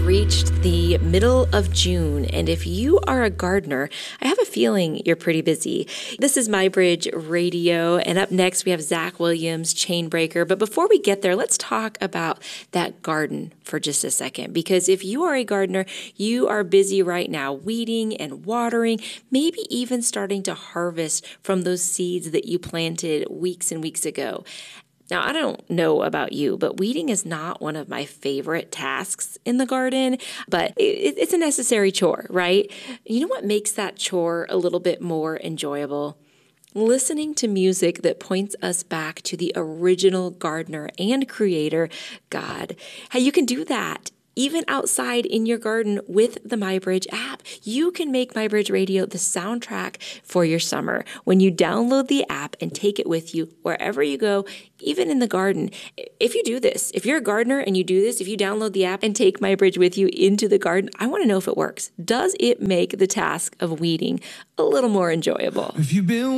reached the middle of June, and if you are a gardener, I have a feeling you're pretty busy. This is MyBridge Radio, and up next we have Zach Williams, Chainbreaker. But before we get there, let's talk about that garden for just a second, because if you are a gardener, you are busy right now weeding and watering, maybe even starting to harvest from those seeds that you planted weeks and weeks ago. Now, I don't know about you, but weeding is not one of my favorite tasks in the garden, but it's a necessary chore, right? You know what makes that chore a little bit more enjoyable? Listening to music that points us back to the original gardener and creator, God. How you can do that even outside in your garden with the MyBridge app. You can make MyBridge Radio the soundtrack for your summer when you download the app and take it with you wherever you go, even in the garden. If you do this, if you're a gardener and you do this, if you download the app and take MyBridge with you into the garden, I want to know if it works. Does it make the task of weeding a little more enjoyable? If you've been